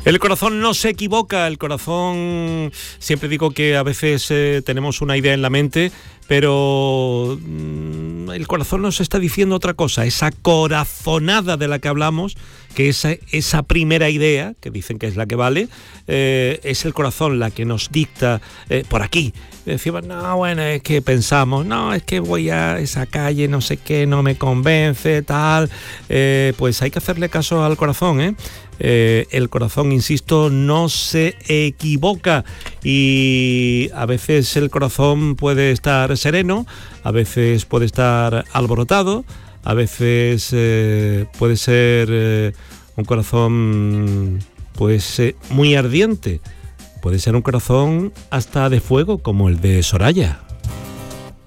El corazón no se equivoca, el corazón, siempre digo que a veces tenemos una idea en la mente, pero el corazón nos está diciendo otra cosa. Esa corazonada de la que hablamos, que esa primera idea, que dicen que es la que vale, es el corazón la que nos dicta por aquí. Decimos, no, bueno, es que pensamos, no, es que voy a esa calle, no sé qué, no me convence, tal. Pues hay que hacerle caso al corazón, ¿eh? El corazón, insisto, no se equivoca y a veces el corazón puede estar sereno, a veces puede estar alborotado, a veces puede ser un corazón pues muy ardiente, puede ser un corazón hasta de fuego como el de Soraya.